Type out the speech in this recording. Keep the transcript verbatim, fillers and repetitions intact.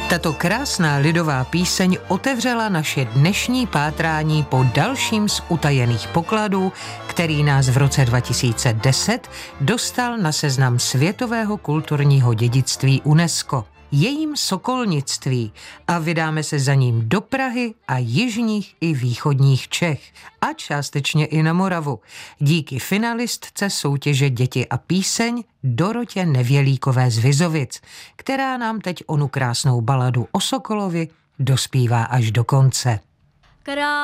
Tato krásná lidová píseň otevřela naše dnešní pátrání po dalším z utajených pokladů, který nás v roce dva tisíce deset dostal na seznam světového kulturního dědictví UNESCO. Jejím sokolnictví a vydáme se za ním do Prahy a jižních i východních Čech a částečně i na Moravu. Díky finalistce soutěže Děti a píseň Dorotě Nevělíkové z Vizovic, která nám teď onu krásnou baladu o Sokolovi dospívá až do konce. Krá